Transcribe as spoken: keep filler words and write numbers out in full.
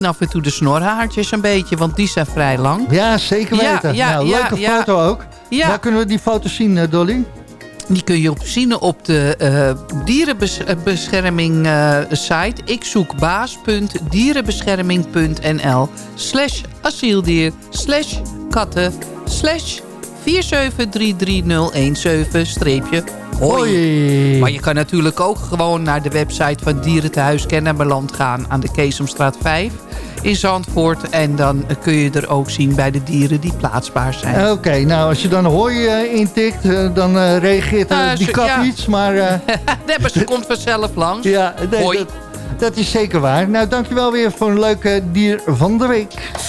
af en toe de snorhaartjes een beetje, want die zijn vrij lang. Ja, zeker weten. Ja, ja, nou, leuke ja, foto ja. ook. Ja. Waar kunnen we die foto's zien, uh, Dolly? Die kun je op zien op de uh, dierenbescherming uh, site. Ik zoek baas.dierenbescherming.nl slash asieldier slash katten slash vier zeven drie drie nul een zeven streepje hoi. Hoi. Maar je kan natuurlijk ook gewoon naar de website van Dierentehuis Kennemerland gaan aan de Keesomstraat vijf in Zandvoort. En dan kun je er ook zien bij de dieren die plaatsbaar zijn. Oké, okay, nou als je dan hooi uh, intikt, uh, dan uh, reageert uh, uh, die zo, kat ja. iets. Maar, uh, nee, maar ze komt vanzelf langs. Ja, nee, hoi. Dat, dat is zeker waar. Nou, dankjewel weer voor een leuke dier van de week.